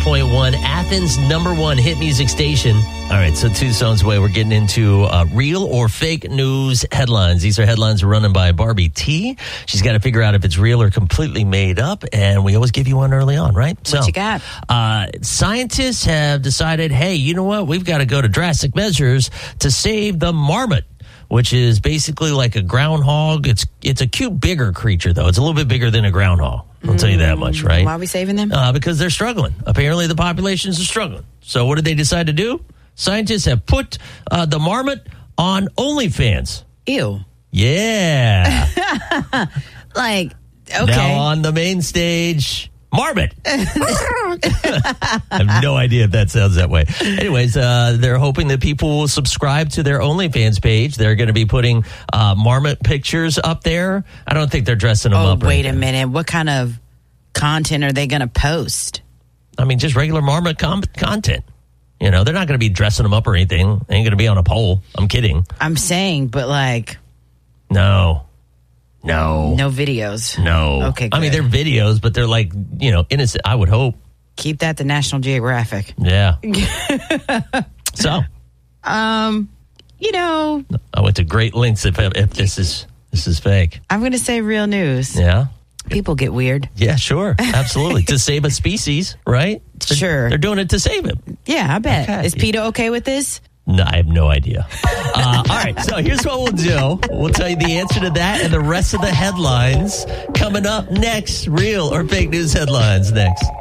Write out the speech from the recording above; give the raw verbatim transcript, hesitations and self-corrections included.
point one, Athens' number one hit music station. All right, so two songs away, we're getting into uh, real or fake news headlines. These are headlines running by Barbie T. She's got to figure out if it's real or completely made up, and we always give you one early on, right? So, what you got? Uh, scientists have decided, hey, you know what? We've got to go to drastic measures to save the marmot, which is basically like a groundhog. It's it's a cute, bigger creature, though. It's a little bit bigger than a groundhog. I'll tell you that much, right? Why are we saving them? Uh, because they're struggling. Apparently, the populations are struggling. So what did they decide to do? Scientists have put uh, the marmot on OnlyFans. Ew. Yeah. Like, okay. Now on the main stage, marmot. I have no idea if that sounds that way. Anyways, uh, they're hoping that people will subscribe to their OnlyFans page. They're going to be putting uh, marmot pictures up there. I don't think they're dressing them oh, up. Oh, wait anything. a minute. What kind of content are they going to post? I mean, just regular marmot com- content. You know, they're not going to be dressing them up or anything. They ain't going to be on a pole. I'm kidding. I'm saying, but like... No. No. No videos. No. Okay, good. I mean, they're videos, but they're like, you know, innocent, I would hope. Keep that to National Geographic. Yeah. So? Um, you know... I went to great lengths if, if this is this is fake. I'm going to say real news. Yeah? People get weird. Yeah, sure. Absolutely. To save a species, right? They're, sure. They're doing it to save it. Yeah, I bet. Okay. Is PETA okay with this? No, I have no idea. Uh, all right, so here's what we'll do. We'll tell you the answer to that and the rest of the headlines coming up next. Real or fake news headlines next.